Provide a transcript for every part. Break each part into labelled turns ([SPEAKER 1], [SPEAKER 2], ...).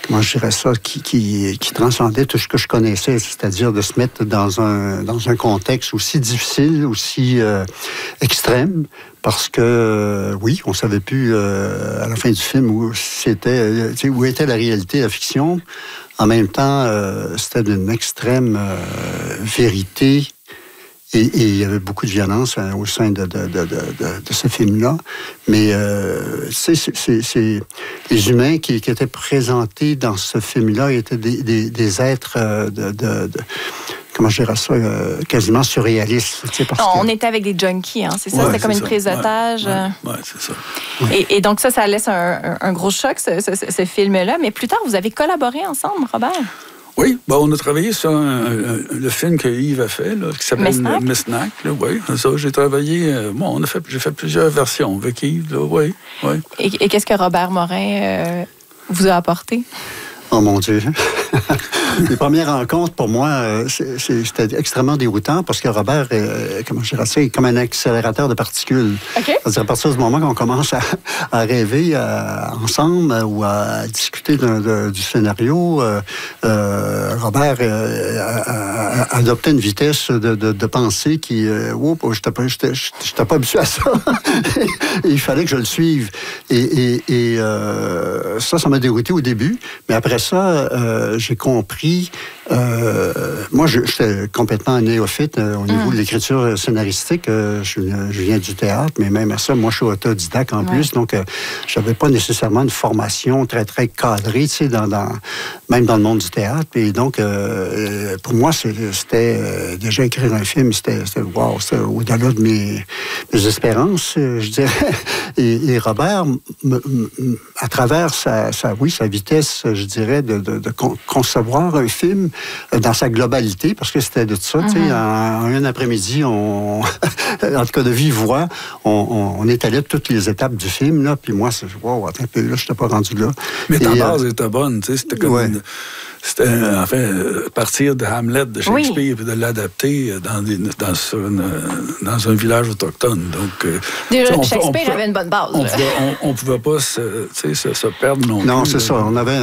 [SPEAKER 1] comment je dirais ça, qui transcendait tout ce que je connaissais, c'est-à-dire de se mettre dans un contexte aussi difficile, aussi extrême, parce que, oui, on ne savait plus à la fin du film où était la réalité, la fiction. En même temps, c'était d'une extrême vérité. Et il y avait beaucoup de violence au sein de ce film-là. Mais les humains qui étaient présentés dans ce film-là étaient des êtres comment je dirais ça, quasiment surréalistes.
[SPEAKER 2] On était avec des junkies, hein, c'est ça? C'était comme une prise d'otage.
[SPEAKER 1] Oui, c'est ça. Ouais.
[SPEAKER 2] Et donc ça laisse un gros choc, ce film-là. Mais plus tard, vous avez collaboré ensemble, Robert?
[SPEAKER 3] Oui, on a travaillé sur le film que Yves a fait, là, qui s'appelle Mesnac. Oui, ça, j'ai travaillé. J'ai fait plusieurs versions avec Yves. Là, oui.
[SPEAKER 2] Et qu'est-ce que Robert Morin vous a apporté?
[SPEAKER 1] Oh mon Dieu! Les premières rencontres, pour moi, c'était extrêmement déroutant parce que Robert, comment je dirais ça, est comme un accélérateur de particules.
[SPEAKER 2] Okay.
[SPEAKER 1] C'est-à-dire, à partir du moment qu'on commence à rêver ensemble ou à discuter du scénario, Robert a adopté une vitesse de pensée qui... je n'étais pas habitué à ça. Il fallait que je le suive. Et ça m'a dérouté au début. Mais après ça, j'ai compris. Moi, j'étais complètement néophyte au niveau de l'écriture scénaristique. Je viens du théâtre, mais même à ça, moi, je suis autodidacte en plus. Donc, je n'avais pas nécessairement une formation très, très cadrée, tu sais, même dans le monde du théâtre. Et donc, pour moi, c'était déjà écrire un film, c'était au-delà de mes espérances, je dirais. Et Robert, à travers sa vitesse, je dirais, de concevoir un film dans sa globalité, parce que c'était de ça, tu sais, en un après-midi, en tout cas de vive voix, on étalait toutes les étapes du film, là, puis moi, attends un peu, là, je n'étais pas rendu là.
[SPEAKER 3] Mais ta base était bonne, tu sais, c'était comme c'était, en fait, partir de Hamlet de Shakespeare et de l'adapter dans un village autochtone. Donc,
[SPEAKER 2] déjà, Shakespeare avait une bonne base.
[SPEAKER 3] On ne pouvait pas se perdre non plus.
[SPEAKER 1] Non, c'est ça. On avait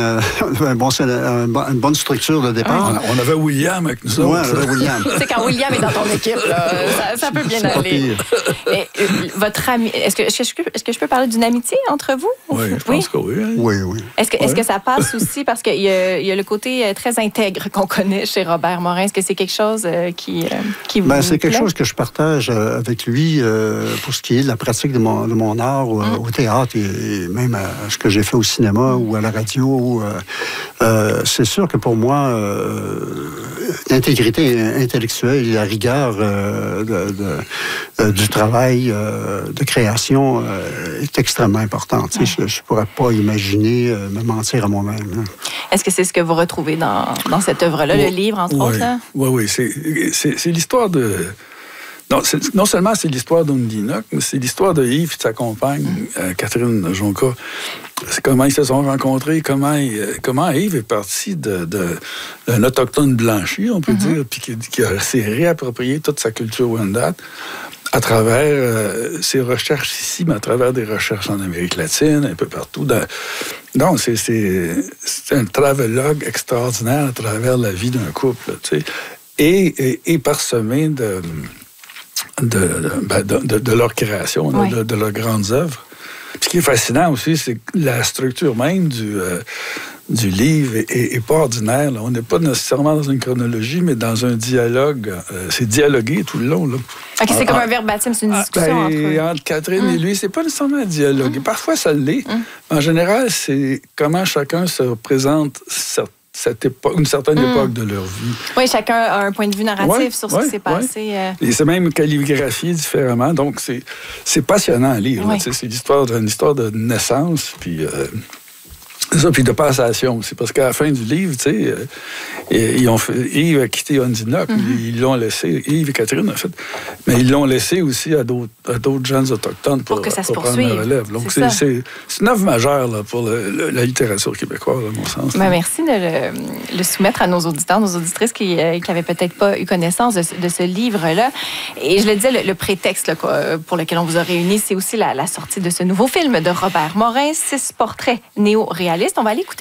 [SPEAKER 1] une bonne structure de départ.
[SPEAKER 3] On avait William avec nous.
[SPEAKER 1] Oui, on avait William.
[SPEAKER 2] Tu sais, quand William est dans ton équipe, là, ça peut bien aller. Et, votre ami, est-ce que je peux parler d'une amitié entre vous?
[SPEAKER 3] Oui, je pense que oui.
[SPEAKER 1] Oui.
[SPEAKER 2] Est-ce que ça passe aussi parce qu'il y a le côté très intègre qu'on connaît chez Robert Morin? Est-ce que c'est quelque chose qui vous
[SPEAKER 1] c'est quelque
[SPEAKER 2] plaît?
[SPEAKER 1] chose que je partage avec lui pour ce qui est de la pratique de mon art au théâtre et même à ce que j'ai fait au cinéma ou à la radio. C'est sûr que pour moi, l'intégrité intellectuelle et la rigueur du travail de création est extrêmement importante. Je ne pourrais pas imaginer me mentir à moi-même. Là.
[SPEAKER 2] Est-ce que c'est ce que vous retrouvez dans cette œuvre-là, le livre, entre autres? Là?
[SPEAKER 3] Oui. C'est l'histoire de... Non seulement c'est l'histoire d'Undinok, mais c'est l'histoire de Yves et de sa compagne, Catherine Jonca. C'est comment ils se sont rencontrés, comment Yves est parti d'un autochtone blanchi, on peut dire, puis qui s'est réapproprié toute sa culture Wendat à travers ses recherches ici, mais à travers des recherches en Amérique latine, un peu partout. Donc, c'est un travelogue extraordinaire à travers la vie d'un couple, tu sais, et parsemé de leur création, de leurs grandes œuvres. Puis ce qui est fascinant aussi, c'est que la structure même du livre est pas ordinaire. Là. On n'est pas nécessairement dans une chronologie, mais dans un dialogue. C'est dialogué tout le long. Là.
[SPEAKER 2] OK, c'est comme un verbatim, c'est une discussion
[SPEAKER 3] entre Catherine et lui, c'est pas nécessairement un dialogue. Parfois, ça l'est. En général, c'est comment chacun se représente une certaine époque de leur vie.
[SPEAKER 2] Oui, chacun a un point de vue narratif sur ce qui s'est passé.
[SPEAKER 3] Et c'est même calligraphié différemment, donc c'est passionnant à lire. Là, c'est une histoire de naissance, puis... ça, puis de passation aussi, parce qu'à la fin du livre, tu sais, Yves a quitté Undinok, ils l'ont laissé, Yves et Catherine, en fait, mais ils l'ont laissé aussi à d'autres jeunes autochtones pour
[SPEAKER 2] que ça se
[SPEAKER 3] prendre la relève. Donc, c'est une œuvre majeure là, pour la littérature québécoise, à mon sens.
[SPEAKER 2] Merci de le soumettre à nos auditeurs, nos auditrices qui n'avaient peut-être pas eu connaissance de ce livre-là. Et je le disais, le prétexte là, pour lequel on vous a réunis, c'est aussi la sortie de ce nouveau film de Robert Morin, 6 portraits néo-réalistes. On va aller écouter